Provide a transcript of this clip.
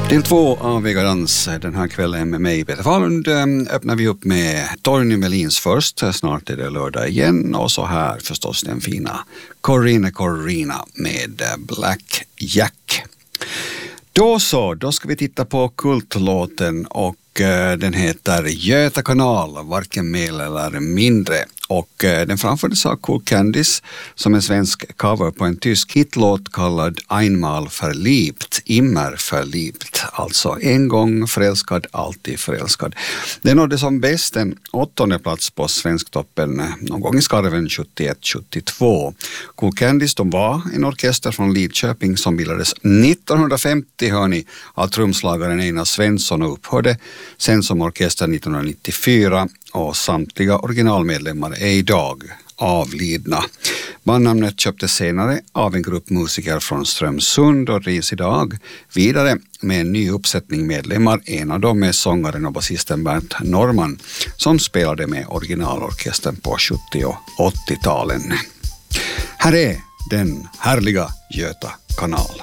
Del 2 av Vegadans den här kvällen med mig, Peter Fahlund, öppnar vi upp med Torgny Melins först. Snart är det lördag igen och så här förstås den fina Corrina med Black Jack. Då ska vi titta på kultlåten och den heter Göta kanal, varken mer eller mindre. Och den framfördes av Cool Candice som en svensk cover på en tysk hitlåt kallad Einmal verliebt, immer verliebt. Alltså en gång förälskad, alltid förälskad. Den nådde som bäst en 8:e plats på Svensktoppen någon gång i skarven 71-72. Cool Candice, de var en orkester från Lidköping som bildades 1950, hörni, av trumslagaren Einar Svensson och upphörde sen som orkester 1994 och samtliga originalmedlemmar är idag avlidna. Bandnamnet köptes senare av en grupp musiker från Strömsund och drivs idag vidare med en ny uppsättning medlemmar. En av dem är sångaren och basisten Bernt Norman som spelade med originalorkestern på 70- och 80-talen. Här är den härliga Göta kanal.